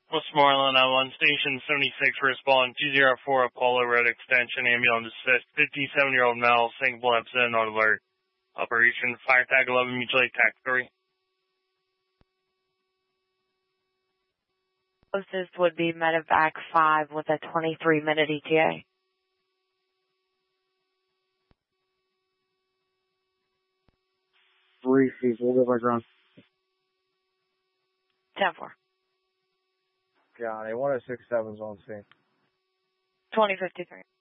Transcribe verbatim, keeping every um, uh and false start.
Westmoreland on one station seventy-six, respond two zero four Apollo Road extension, ambulance assist, fifty-seven-year-old male, single absent on alert. Operation Fire Tag eleven, mutual aid tax three. Closest would be Medevac five with a twenty-three minute E T A. Three feet, we'll go by ground. ten four. Got it, one oh six seven's on scene. twenty fifty-three.